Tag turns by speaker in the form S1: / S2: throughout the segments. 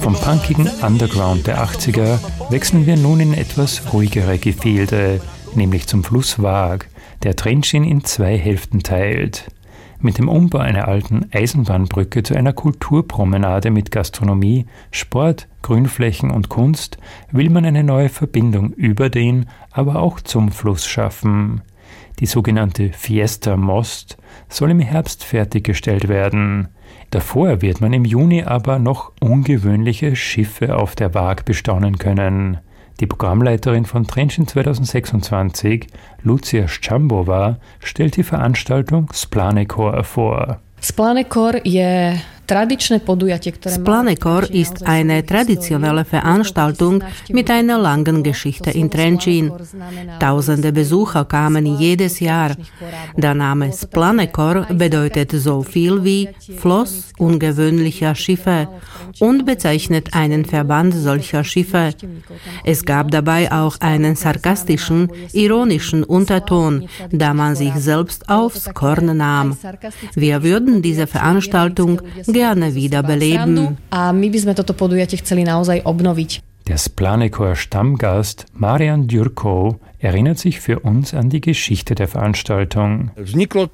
S1: Vom punkigen Underground der 80er wechseln wir nun in etwas ruhigere Gefilde, nämlich zum Fluss Waag, der Trenčín in 2 Hälften teilt. Mit dem Umbau einer alten Eisenbahnbrücke zu einer Kulturpromenade mit Gastronomie, Sport, Grünflächen und Kunst will man eine neue Verbindung über den, aber auch zum Fluss schaffen. Die sogenannte Fiesta Most soll im Herbst fertiggestellt werden. Davor wird man im Juni aber noch ungewöhnliche Schiffe auf der Waag bestaunen können. Die Programmleiterin von Trenčín 2026, Lucia Ščambová, stellt die Veranstaltung Splanekor vor.
S2: Splanekor ist eine traditionelle Veranstaltung mit einer langen Geschichte in Trenčín. Tausende Besucher kamen jedes Jahr. Der Name Splanekor bedeutet so viel wie Floß ungewöhnlicher Schiffe und bezeichnet einen Verband solcher Schiffe. Es gab dabei auch einen sarkastischen, ironischen Unterton, da man sich selbst aufs Korn nahm. Wir würden diese Veranstaltung gerne wiederbeleben.
S1: Der Splanekor-Stammgast Marian Ďurkov erinnert sich für uns an die Geschichte der Veranstaltung.
S3: Es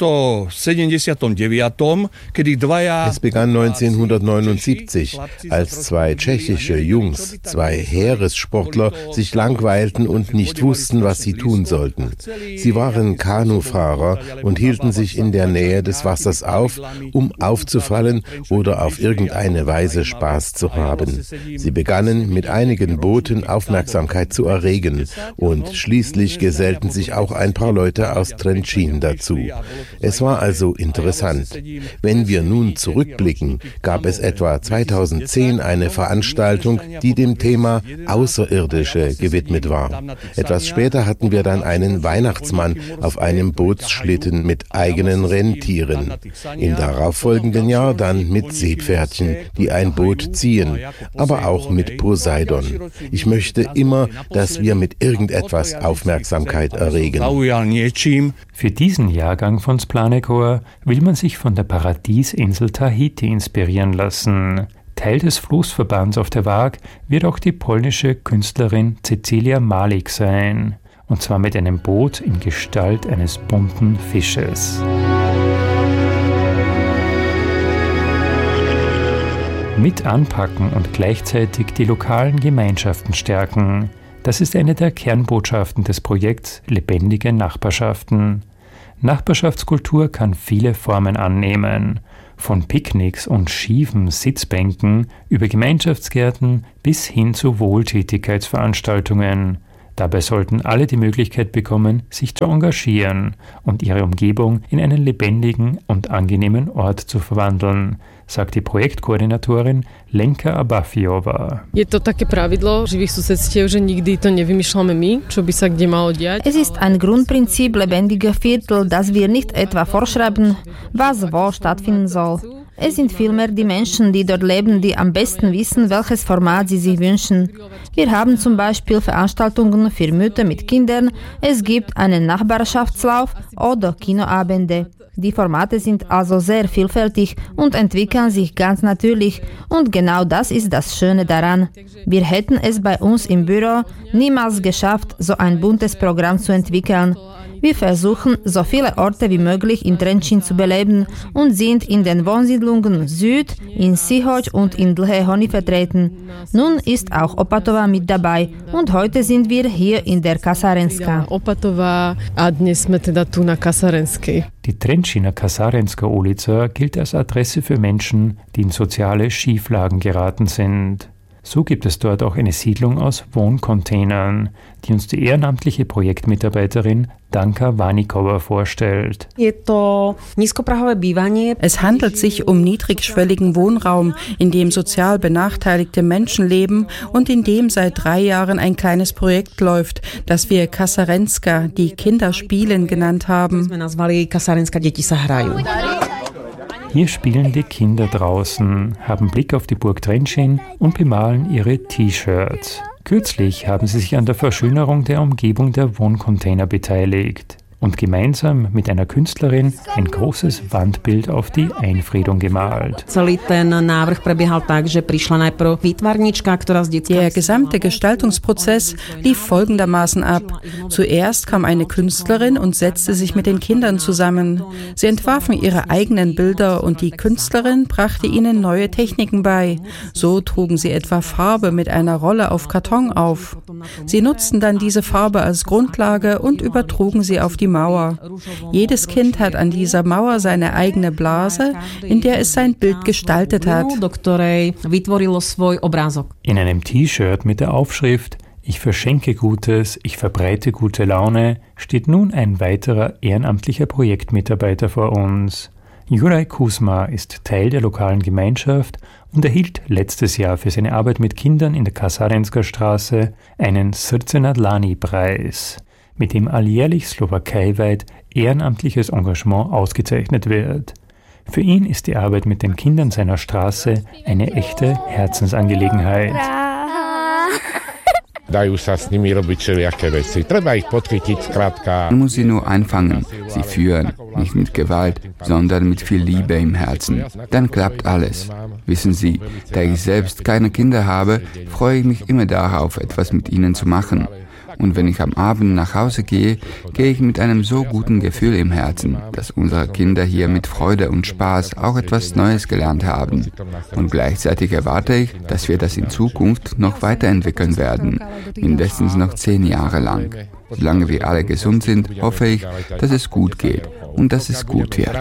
S3: begann 1979, als 2 tschechische Jungs, 2 Heeressportler, sich langweilten und nicht wussten, was sie tun sollten. Sie waren Kanufahrer und hielten sich in der Nähe des Wassers auf, um aufzufallen oder auf irgendeine Weise Spaß zu haben. Sie begannen mit einigen Booten Aufmerksamkeit zu erregen und schließlich gesellten sich auch ein paar Leute aus Trenčín dazu. Es war also interessant. Wenn wir nun zurückblicken, gab es etwa 2010 eine Veranstaltung, die dem Thema Außerirdische gewidmet war. Etwas später hatten wir dann einen Weihnachtsmann auf einem Bootsschlitten mit eigenen Rentieren. Im darauffolgenden Jahr dann mit Seepferdchen, die ein Boot ziehen, aber auch mit Poseidon. Ich möchte immer, dass wir mit irgendetwas Aufmerksamkeit erregen.
S1: Für diesen Jahrgang von Splanekor will man sich von der Paradiesinsel Tahiti inspirieren lassen. Teil des Flussverbands auf der Waag wird auch die polnische Künstlerin Cecilia Malik sein. Und zwar mit einem Boot in Gestalt eines bunten Fisches. Mit anpacken und gleichzeitig die lokalen Gemeinschaften stärken. Das ist eine der Kernbotschaften des Projekts Lebendige Nachbarschaften. Nachbarschaftskultur kann viele Formen annehmen, von Picknicks und schiefen Sitzbänken über Gemeinschaftsgärten bis hin zu Wohltätigkeitsveranstaltungen. Dabei sollten alle die Möglichkeit bekommen, sich zu engagieren und ihre Umgebung in einen lebendigen und angenehmen Ort zu verwandeln, sagt die Projektkoordinatorin Lenka Abafiová.
S4: Es ist ein Grundprinzip lebendiger Viertel, dass wir nicht etwa vorschreiben, was wo stattfinden soll. Es sind vielmehr die Menschen, die dort leben, die am besten wissen, welches Format sie sich wünschen. Wir haben zum Beispiel Veranstaltungen für Mütter mit Kindern, es gibt einen Nachbarschaftslauf oder Kinoabende. Die Formate sind also sehr vielfältig und entwickeln sich ganz natürlich. Und genau das ist das Schöne daran. Wir hätten es bei uns im Büro niemals geschafft, so ein buntes Programm zu entwickeln. Wir versuchen, so viele Orte wie möglich in Trenčín zu beleben und sind in den Wohnsiedlungen Süd, in Sihoč und in Dlhé Hony vertreten. Nun ist auch Opatova mit dabei und heute sind wir hier in der Kasarenská.
S1: Die Trenčíner Kasarenská ulica gilt als Adresse für Menschen, die in soziale Schieflagen geraten sind. So gibt es dort auch eine Siedlung aus Wohncontainern, die uns die ehrenamtliche Projektmitarbeiterin Danka Vanikova vorstellt.
S5: Es handelt sich um niedrigschwelligen Wohnraum, in dem sozial benachteiligte Menschen leben und in dem seit 3 Jahren ein kleines Projekt läuft, das wir Kasarenská, die Kinder spielen, genannt haben.
S1: Hier spielen die Kinder draußen, haben Blick auf die Burg Trenčín und bemalen ihre T-Shirts. Kürzlich haben sie sich an der Verschönerung der Umgebung der Wohncontainer beteiligt. und gemeinsam mit einer Künstlerin ein großes Wandbild auf die Einfriedung gemalt.
S5: Der gesamte Gestaltungsprozess lief folgendermaßen ab. Zuerst kam eine Künstlerin und setzte sich mit den Kindern zusammen. Sie entwarfen ihre eigenen Bilder und die Künstlerin brachte ihnen neue Techniken bei. So trugen sie etwa Farbe mit einer Rolle auf Karton auf. Sie nutzten dann diese Farbe als Grundlage und übertrugen sie auf die Mauer. Jedes Kind hat an dieser Mauer seine eigene Blase, in der es sein Bild gestaltet hat.
S1: In einem T-Shirt mit der Aufschrift „Ich verschenke Gutes, ich verbreite gute Laune“ steht nun ein weiterer ehrenamtlicher Projektmitarbeiter vor uns. Juraj Kuzma ist Teil der lokalen Gemeinschaft und erhielt letztes Jahr für seine Arbeit mit Kindern in der Kasarenska Straße einen Srce na dlani-Preis, mit dem alljährlich slowakeiweit ehrenamtliches Engagement ausgezeichnet wird. Für ihn ist die Arbeit mit den Kindern seiner Straße eine echte Herzensangelegenheit.
S6: Man muss sie nur einfangen, sie führen, nicht mit Gewalt, sondern mit viel Liebe im Herzen. Dann klappt alles. Wissen Sie, da ich selbst keine Kinder habe, freue ich mich immer darauf, etwas mit ihnen zu machen. Und wenn ich am Abend nach Hause gehe, gehe ich mit einem so guten Gefühl im Herzen, dass unsere Kinder hier mit Freude und Spaß auch etwas Neues gelernt haben. Und gleichzeitig erwarte ich, dass wir das in Zukunft noch weiterentwickeln werden, mindestens noch 10 Jahre lang. Solange wir alle gesund sind, hoffe ich, dass es gut geht und dass es gut wird.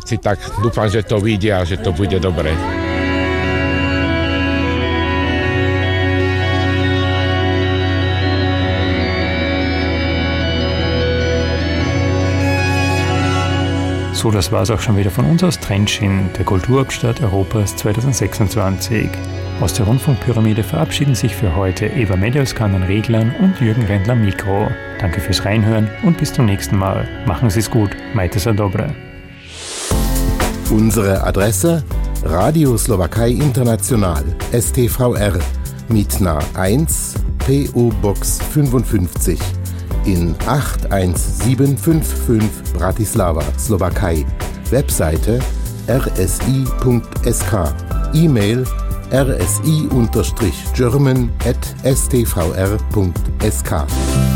S1: So, das war es auch schon wieder von uns aus Trenčín, der Kulturhauptstadt Europas 2026. Aus der Rundfunkpyramide verabschieden sich für heute Eva Medelskan an Reglern und Jürgen Rendler am Mikro. Danke fürs Reinhören und bis zum nächsten Mal. Machen Sie es gut. Majte sa dobre.
S3: Unsere Adresse: Radio Slowakei International, STVR, Mitna 1, PO Box 55. In 81755 Bratislava, Slowakei. Webseite rsi.sk. E-Mail rsi-german@stvr.sk.